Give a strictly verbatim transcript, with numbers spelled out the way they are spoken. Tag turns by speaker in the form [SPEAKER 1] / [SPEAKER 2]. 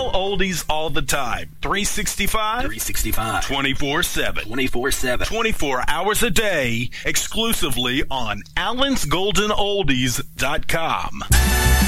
[SPEAKER 1] Real oldies all the time. three sixty-five?
[SPEAKER 2] three sixty-five.
[SPEAKER 1] twenty-four seven.
[SPEAKER 2] twenty-four seven.
[SPEAKER 1] twenty-four hours a day, exclusively on allens golden oldies dot com.